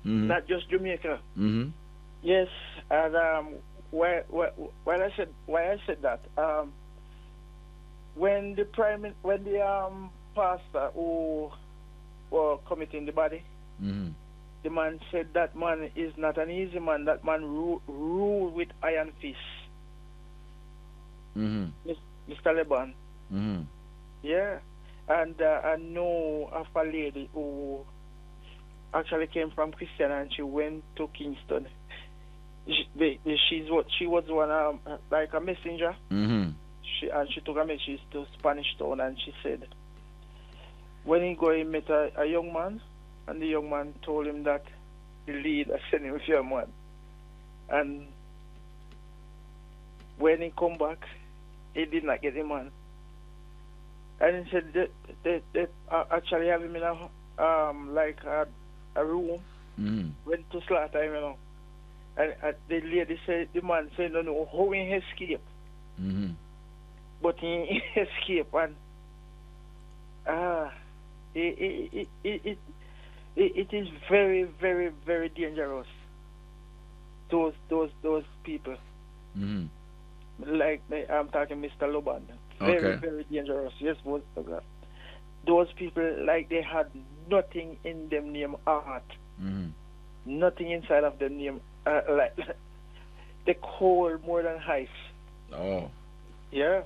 not just Jamaica. Mm-hmm. Yes, and why I said that when the pastor who were committing the body, Mm-hmm. the man said that man is not an easy man. That man rule with iron fist. Mm-hmm. Mr. Leban. Mm-hmm. Yeah, and I know of a lady who actually came from Christian and she went to Kingston. She was one like a messenger. Mm-hmm. She took a message to Spanish Town and she said when he go he met a young man and the young man told him that the leader sent him for a man, and when he come back he did not get the man, and he said they actually have him in a like a room, Mm-hmm. went to slaughter him, and the lady said, the man said, no, how he escape, Mm-hmm. but he escape, and it is very, very, very dangerous. Those people, Mm-hmm. like I'm talking Mr. Loban, very, Okay. very dangerous. Yes, those people like they had nothing in them named art, Mm-hmm. nothing inside of them named like they cold more than ice. Oh. Yeah,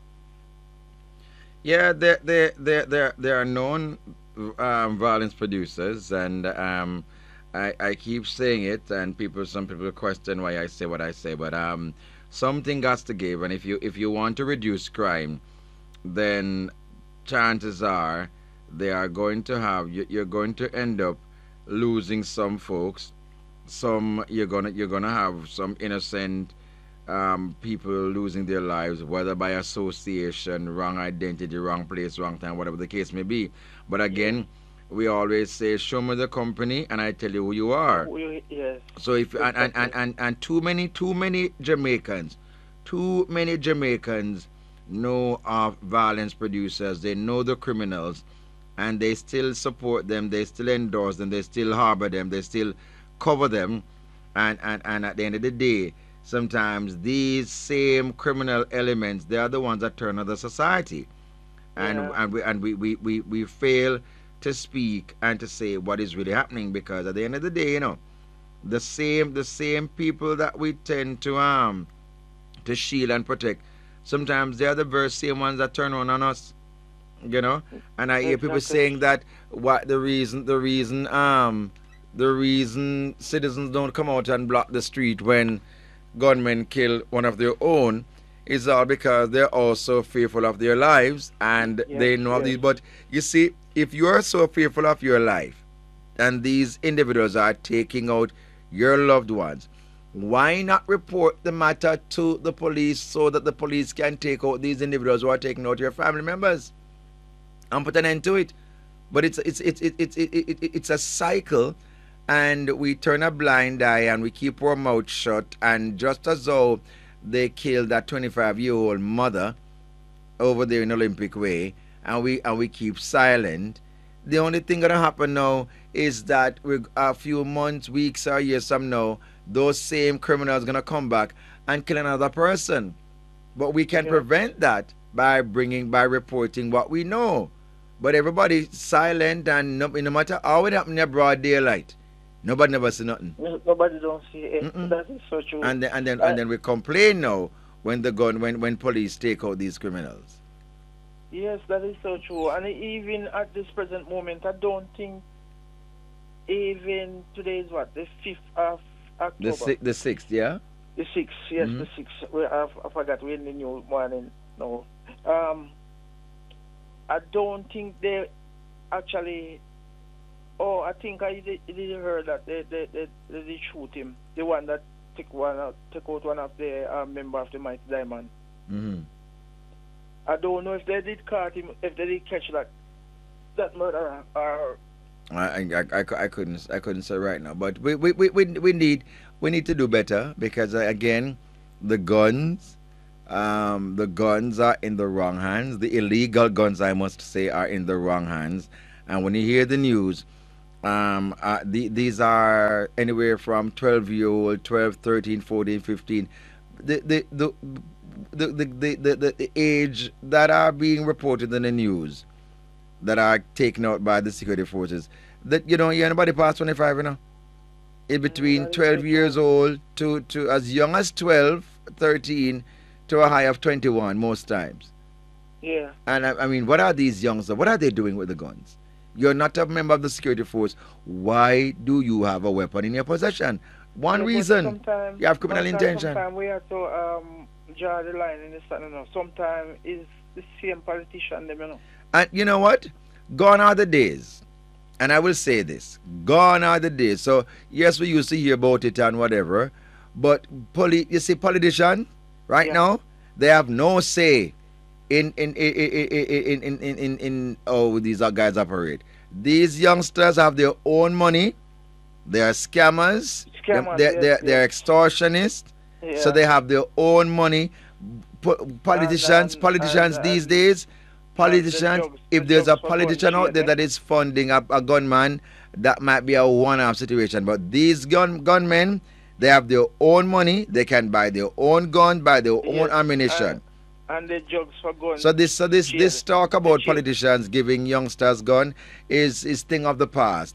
Yeah, there are known violence producers, and I keep saying it, and some people question why I say what I say, but something got to give, and if you want to reduce crime, then chances are they are going to have you're going to end up losing some folks. Some you're gonna have some innocent people losing their lives, whether by association, wrong identity, wrong place, wrong time, whatever the case may be. But yeah. again, we always say, show me the company, and I tell you who you are. Yes, So if exactly. and too many Jamaicans know of violence producers. They know the criminals, and they still support them. They still endorse them. They still harbor them. They still cover them. And at the end of the day, sometimes these same criminal elements, they are the ones that turn on the society, and Yeah, we fail to speak and to say what is really happening, because at the end of the day, the same people that we tend to shield and protect, sometimes they are the very same ones that turn on us, you know. And I hear people exactly. saying that what the reason citizens don't come out and block the street when gunmen kill one of their own is all because they're also fearful of their lives, and Yes, they know of yes. these. But you see, if you are so fearful of your life and these individuals are taking out your loved ones, why not report the matter to the police so that the police can take out these individuals who are taking out your family members and put an end to it? But it's a cycle, and we turn a blind eye and we keep our mouth shut. And just as though they killed that 25-year-old mother over there in Olympic Way, and we keep silent, the only thing gonna happen now is that we a few months, weeks, or years from now, those same criminals gonna come back and kill another person. But we can Yeah, prevent that by reporting what we know. But everybody's silent, and no matter how it happened in broad daylight, nobody never see nothing. nobody don't see it. Mm-mm. That is so true. And then and then Uh, and then we complain now when the gun when police take out these criminals. yes, that is so true. And even at this present moment, I don't think even today is what, the 5th of The October. sixth, the sixth, yeah. The 6th, yes, Mm-hmm. the 6th. I forgot we're in the new morning. No. Um, I don't think they actually. Oh, I think I did heard that they did shoot him. The one that took out one of the member of the Mighty Diamond. Mm-hmm. I don't know if they did catch him, if they did catch that murderer. Or I couldn't say right now, but we need to do better, because again, the guns are in the wrong hands. The illegal guns, I must say, are in the wrong hands. And when you hear the news These are anywhere from 12-year-old, 12, 13, 14, 15. The age that are being reported in the news that are taken out by the security forces, that you don't hear anybody past 25, in between That is 12 so years true. old to as young as 12, 13, to a high of 21 most times. Yeah. And I mean, what are these youngsters? What are they doing with the guns? You're not a member of the security force. Why do you have a weapon in your possession? One Yeah, but reason: sometimes, you have criminal Marshall, intention. sometimes we have to draw the line in the sand, Sometimes it's the same politician, And you know what? Gone are the days. And I will say this: gone are the days. So yes, we used to hear about it and whatever, but you see, politicians right Yeah. now, they have no say in how these guys operate. These youngsters have their own money. They are scammers. Scammers, yes, They're yes. extortionists. So Yeah. they have their own money. And Politicians these days, the if there's a drugs for gun politician out chain, there that is funding a gunman, that might be a one-off situation. But these gunmen, they have their own money. They can buy their own gun, buy their own Yes, ammunition. and the drugs for gun So this chain, talk the about chain. politicians giving youngsters gun is thing of the past.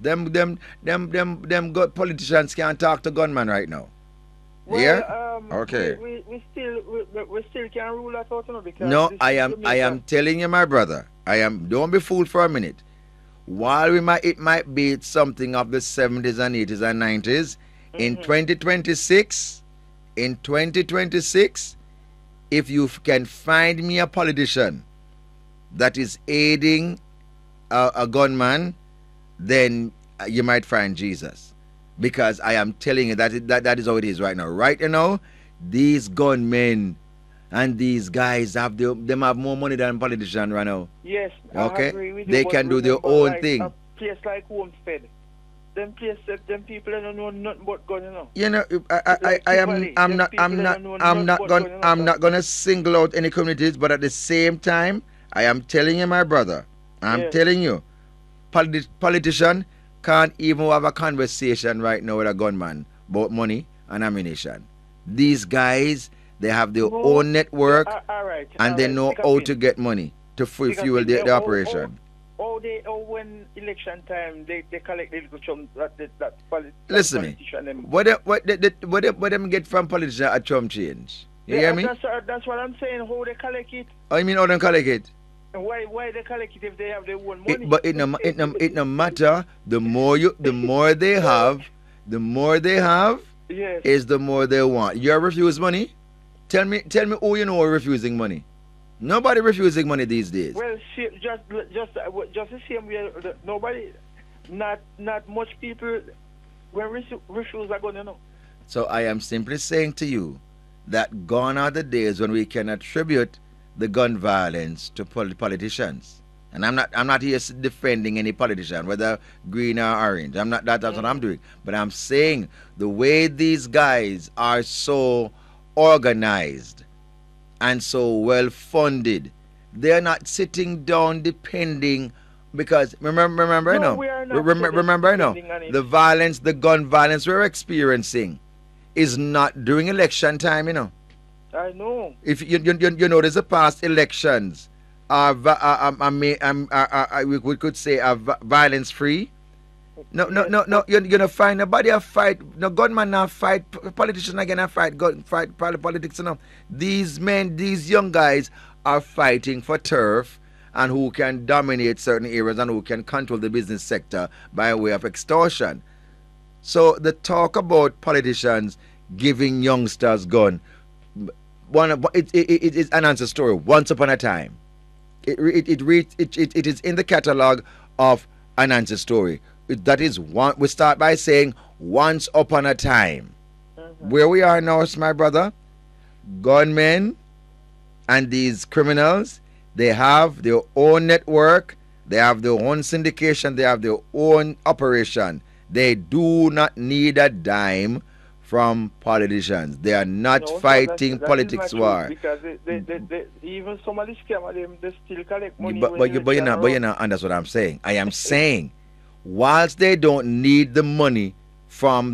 Politicians can't talk to gunmen right now. Well, Yeah? Okay. we still can rule that out, because No, this I is am Jamaica. telling you, my brother. Don't be fooled for a minute. While it might be something of the 70s and 80s and 90s, in Mm-hmm. 2026, in 2026, if you can find me a politician that is aiding a gunman, then you might find Jesus. Because I am telling you that is how it is right now. Right now, these gunmen and these guys them have more money than politicians right now. Yes, I Okay? agree with you, They but can do their remember, own like a thing. place like Homestead, them people they don't know nothing but gun. You know, Like Tivoli, them people they don't know nothing but gun. I'm So not gonna single out any communities, but at the same time, I am telling you, my brother, I'm yes, telling you, politician can't even have a conversation right now with a gunman about money and ammunition. These guys, they have their no, own yeah, network and all they right. know Take a how pin, to get money to take a fuel pin. the operation. When election time they collect the little chum that Listen me. politician them. What them get from politician at Trump change? You hear Yeah, me? that's what I'm saying. How they collect it? I mean, how them collect it? And why they collect it if they have their own money? But it no matter. The more they have, the more they have Yes. is the more they want. You refuse money? Tell me who you know are refusing money. Nobody refusing money these days. Well, see, just the same way. Nobody, not much people when refuse are going. So I am simply saying to you that gone are the days when we can attribute the gun violence to politicians. And I'm not here defending any politician, whether green or orange. I'm not that's what I'm doing. But I'm saying the way these guys are so organized and so well funded, they're not sitting down depending because remember I No, know we are not remember I know depending on it. the gun violence we're experiencing is not during election time, I know. If you notice the past elections are we could say are violence free. Yes, No. You're gonna find nobody a fight. No gunman not fight. Politician not gonna fight. Fight politics. These men, these young guys are fighting for turf and who can dominate certain areas and who can control the business sector by way of extortion. So the talk about politicians giving youngsters gun, it is an answer story. Once upon a time, it is in the catalog of an answer story. That is one. We start by saying once upon a time. Where we are now, my brother, gunmen and these criminals, they have their own network, they have their own syndication, they have their own operation. They do not need a dime from politicians. They are not no, fighting that is politics not true war. because even some of the scam them they still collect money But when you're election not around. understand what I'm saying. I am saying whilst they don't need the money from